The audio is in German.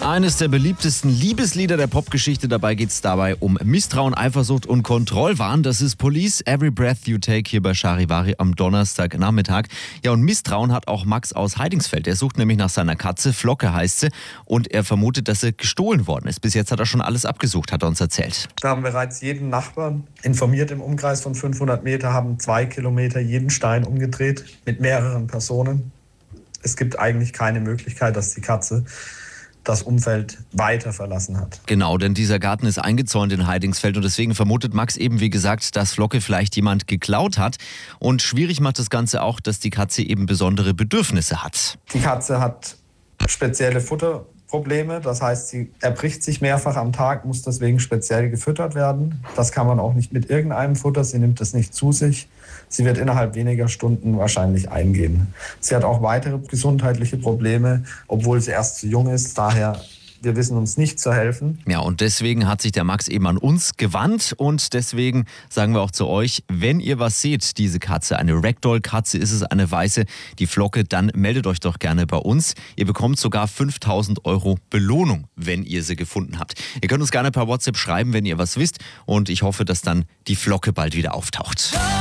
Eines der beliebtesten Liebeslieder der Popgeschichte. Dabei geht es dabei um Misstrauen, Eifersucht und Kontrollwahn. Das ist Police, Every Breath You Take hier bei Charivari am Donnerstagnachmittag. Ja, und Misstrauen hat auch Max aus Heidingsfeld. Er sucht nämlich nach seiner Katze, Flocke heißt sie, und er vermutet, dass sie gestohlen worden ist. Bis jetzt hat er schon alles abgesucht, hat er uns erzählt. Wir haben bereits jeden Nachbarn informiert im Umkreis von 500 Meter, haben 2 Kilometer jeden Stein umgedreht mit mehreren Personen. Es gibt eigentlich keine Möglichkeit, dass die Katze das Umfeld weiter verlassen hat. Genau, denn dieser Garten ist eingezäunt in Heidingsfeld und deswegen vermutet Max eben, wie gesagt, dass Flocke vielleicht jemand geklaut hat. Und schwierig macht das Ganze auch, dass die Katze eben besondere Bedürfnisse hat. Die Katze hat spezielle Futterprobleme, das heißt, sie erbricht sich mehrfach am Tag, muss deswegen speziell gefüttert werden. Das kann man auch nicht mit irgendeinem Futter, sie nimmt es nicht zu sich. Sie wird innerhalb weniger Stunden wahrscheinlich eingehen. Sie hat auch weitere gesundheitliche Probleme, obwohl sie erst zu jung ist. Daher, wir wissen uns nicht zu helfen. Ja, und deswegen hat sich der Max eben an uns gewandt. Und deswegen sagen wir auch zu euch, wenn ihr was seht, diese Katze, eine Ragdoll-Katze ist es, eine weiße, die Flocke, dann meldet euch doch gerne bei uns. Ihr bekommt sogar 5.000 € Belohnung, wenn ihr sie gefunden habt. Ihr könnt uns gerne per WhatsApp schreiben, wenn ihr was wisst. Und ich hoffe, dass dann die Flocke bald wieder auftaucht.